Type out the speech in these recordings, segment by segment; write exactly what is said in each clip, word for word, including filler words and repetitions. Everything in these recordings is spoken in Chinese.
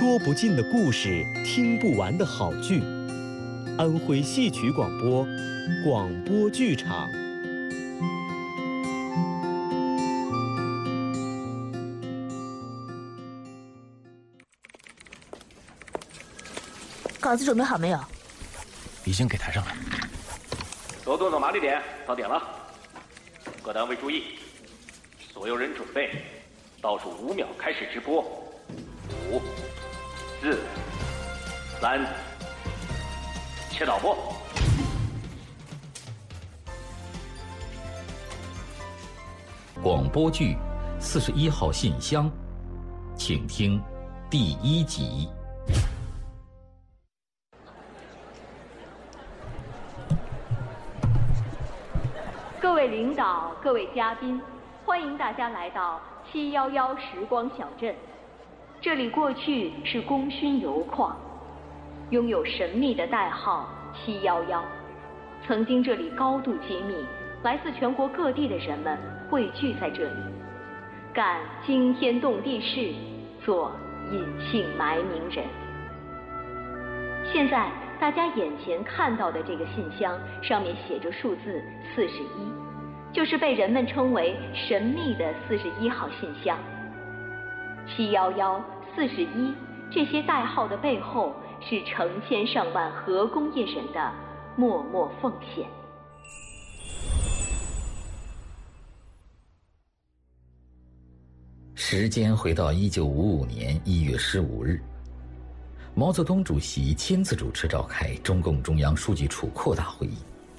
说不尽的故事，听不完的好剧。安徽戏曲广播，广播剧场。 稿子准备好没有？ 已经给抬上了。 所动作麻利点，到点了。各单位注意，所有人准备，倒数五秒开始直播。五、四、三，切导播。 广播剧《四十一号信箱》，请听第一集。 各位领导，各位嘉宾，欢迎大家来到七幺幺时光小镇。这里过去是功勋油矿，拥有神秘的代号七幺幺。曾经这里高度机密，来自全国各地的人们汇聚在这里，干惊天动地事，做隐姓埋名人。现在大家眼前看到的这个信箱上面写着数字四十一，就是被人们称为神秘的四十一号信箱。七幺幺、四十一这些代号的背后，是成千上万核工业人的默默奉献。 时间回到一九五五年一月十五日，毛泽东主席亲自主持召开中共中央书记处扩大会议。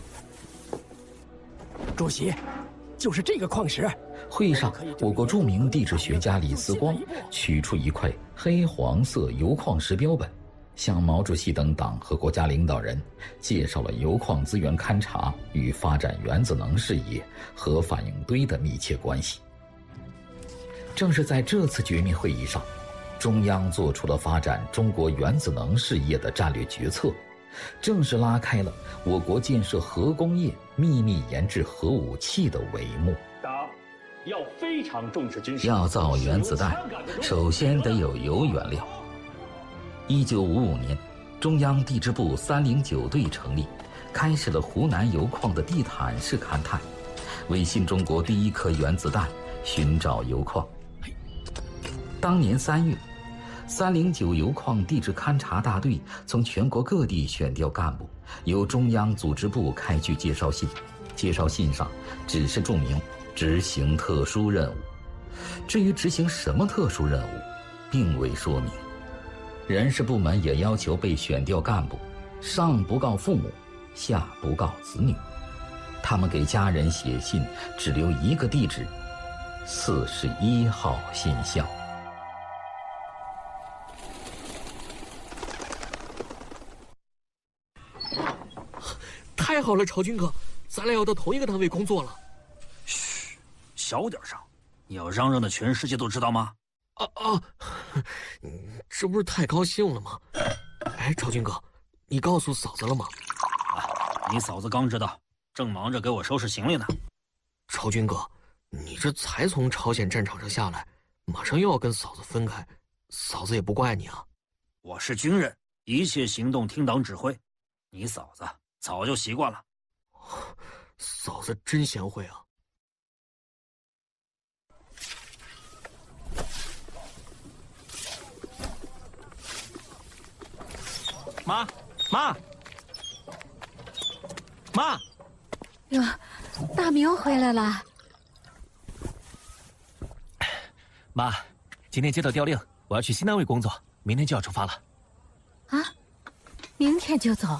主席，就是这个矿石。 会上，我国著名地质学家李思光取出一块黑黄色铀矿石标本，向毛主席等党和国家领导人介绍了铀矿资源勘察与发展原子能事业、核反应堆的密切关系。正是在这次绝密会议上，中央做出了发展中国原子能事业的战略决策，正式拉开了我国建设核工业、秘密研制核武器的帷幕。 党要非常重视军事。 要造原子弹，首先得有铀原料。一九五五年，中央地质部三零九队成立，开始了湖南铀矿的地毯式勘探，为新中国第一颗原子弹寻找铀矿。当年三月，三零九铀矿地质勘察大队从全国各地选调干部，由中央组织部开具介绍信。介绍信上只是注明执行特殊任务，至于执行什么特殊任务，并未说明。人事部门也要求被选调干部上不告父母，下不告子女，他们给家人写信只留一个地址：四十一号信箱。 太好了，朝军哥，咱俩要到同一个单位工作了。 嘘，小点声，你要嚷嚷的全世界都知道吗？ 啊啊，这不是太高兴了吗？哎，朝军哥，你告诉嫂子了吗？ 啊，你嫂子刚知道，正忙着给我收拾行李呢。 朝军哥，你这才从朝鲜战场上下来，马上又要跟嫂子分开，嫂子也不怪你啊。 我是军人，一切行动听党指挥。你嫂子早就习惯了。 嫂子真贤惠啊。 妈，妈，妈！ 哟，大明回来了。 妈，今天接到调令，我要去新单位工作，明天就要出发了。 啊，明天就走？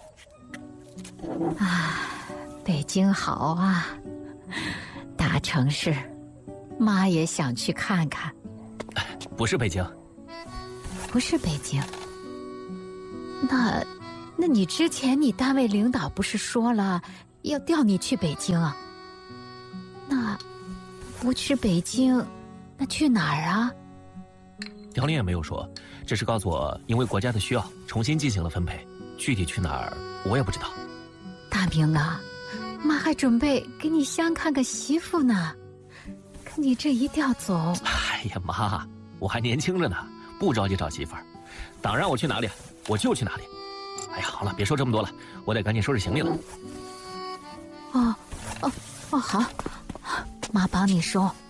啊，北京好啊，大城市，妈也想去看看。 不是北京。 不是北京。那，那你之前你单位领导不是说了要调你去北京啊？那不去北京，那去哪儿啊？ 调令也没有说，只是告诉我因为国家的需要重新进行了分配，具体去哪儿我也不知道。 大明啊，妈还准备给你相看个媳妇呢，可你这一调走…… 哎呀妈，我还年轻着呢，不着急找媳妇儿。 党让我去哪里，我就去哪里。哎呀，好了，别说这么多了，我得赶紧收拾行李了。 哦，哦，哦，好，妈帮你收。